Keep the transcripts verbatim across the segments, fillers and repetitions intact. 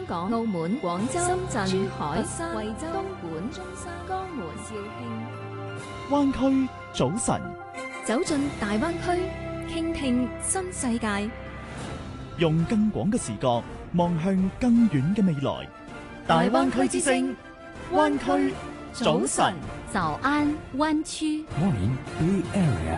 港、澳門、廣州、深圳、珠海、佛山、惠州、東莞、中山、江門、肇慶。 灣區早晨， 走進大灣區，傾聽新世界， 用更廣嘅視角望向更遠嘅未來。大灣區之聲，灣區早晨， 早安灣區。 Morning Bay Area。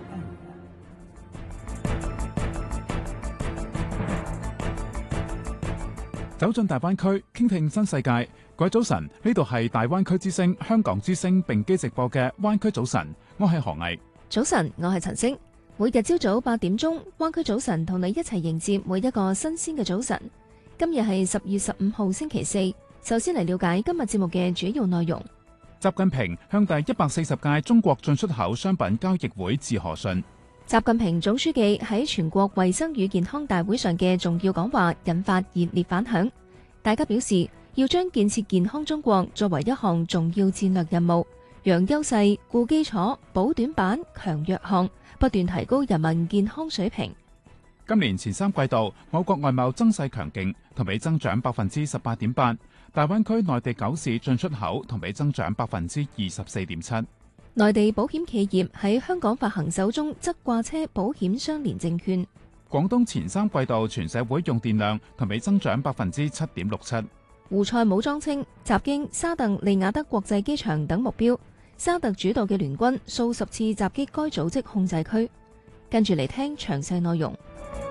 走進大灣區，傾聽新世界。各位早晨，呢度係大灣區之聲、香港之聲並機直播嘅灣區早晨，我係何毅。 早晨，我係陳星。每日朝早八點鐘，灣區早晨同你一齊迎接每一個新鮮嘅早晨。今日係十月十五號星期四。首先嚟了解今日節目嘅主要內容。 習近平向第一百四十屆中國進出口商品交易會致賀信。 習近平總書記喺全國衛生與健康大會上嘅重要講話引發熱烈反響，大家表示要將建設健康中國作為一項重要戰略任務，揚優勢、固基礎、補短板、強弱項，不斷提高人民健康水平。 今年前三季度，我國外貿增勢強勁，同比增長百分之十八點八。大灣區內地九市進出口同比增長百分之二十四點七。 內地保險企業喺香港發行首宗側掛車保險相連證券。 廣東前三季度全社會用電量同比增長百分之七點六七。 胡塞武裝稱襲擊沙特利雅得國際機場等目標，沙特主導嘅聯軍數十次襲擊該組織控制區。跟住嚟聽詳細內容。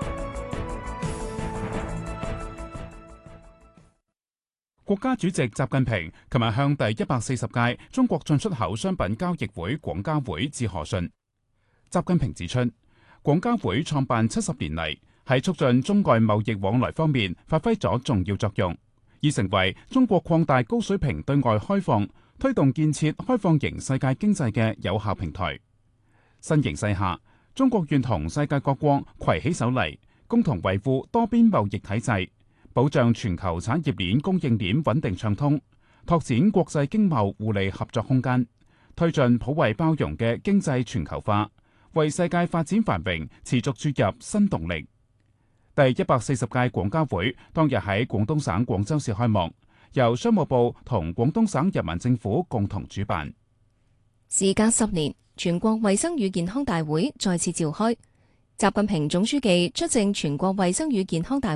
國家主席習近平琴日向第一百四十屆中國進出口商品交易會廣交會致賀信。習近平指出，廣交會創辦七十年嚟，喺促進中外貿易往來方面發揮咗重要作用，已成為中國擴大高水平對外開放、推動建設開放型世界經濟嘅有效平台。新形勢下，中國願同世界各國攜起手嚟，共同維護多邊貿易體制，保障全球產業鏈供應鏈穩定暢通，拓展國際經貿互利合作空間，推進普惠包容嘅經濟全球化，為世界發展繁榮持續注入新動力。第一百四十屆廣交會當日喺廣東省廣州市開幕，由商務部同廣東省人民政府共同主辦。 時隔十年，全國衛生與健康大會再次召開，習近平總書記出席全國衛生與健康大會